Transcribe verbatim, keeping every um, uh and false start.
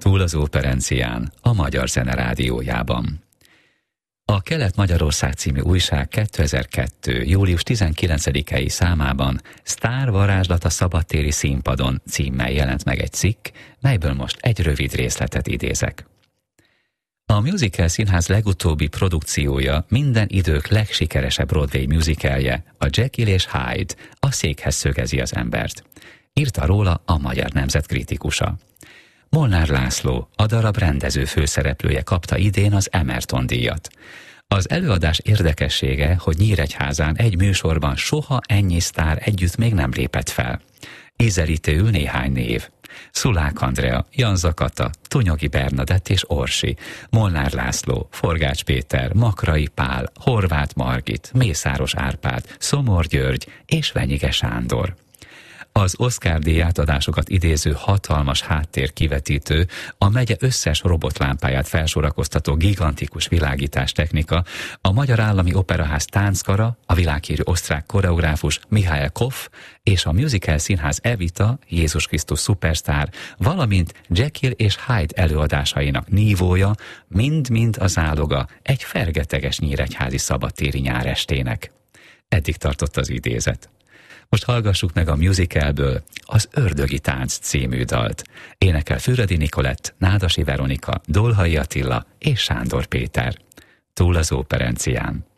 Túl az Óperencián, a Magyar Zene Rádiójában. A Kelet-Magyarország című újság kétezer-kettő. július tizenkilencedikei számában Sztár varázslat a szabadtéri színpadon címmel jelent meg egy cikk, melyből most egy rövid részletet idézek. A Musical Színház legutóbbi produkciója minden idők legsikeresebb Broadway musicalje, a Jekyll és Hyde, a székhez szögezi az embert. Írta róla a Magyar Nemzet kritikusa. Molnár László, a darab rendező főszereplője kapta idén az Emerton díjat. Az előadás érdekessége, hogy Nyíregyházán egy műsorban soha ennyi sztár együtt még nem lépett fel. Ízelítőül néhány név. Szulák Andrea, Jan Zakata, Tunyogi Bernadett és Orsi, Molnár László, Forgács Péter, Makrai Pál, Horváth Margit, Mészáros Árpád, Szomor György és Venyige Sándor. Az Oscar-díj átadásokat idéző hatalmas háttérkivetítő, a megye összes robotlámpáját felsorakoztató gigantikus világítás technika, a Magyar Állami Operaház tánckara, a világhírű osztrák koreográfus Mihály Koff és a Musical Színház Evita, Jézus Krisztus szupersztár, valamint Jekyll és Hyde előadásainak nívója mind-mind az áloga egy fergeteges nyíregyházi szabadtéri nyárestének. Eddig tartott az idézet. Most hallgassuk meg a musicalből az Ördögi Tánc című dalt. Énekel Füredi Nikolett, Nádasi Veronika, Dolhai Attila és Sándor Péter. Túl az Óperencián.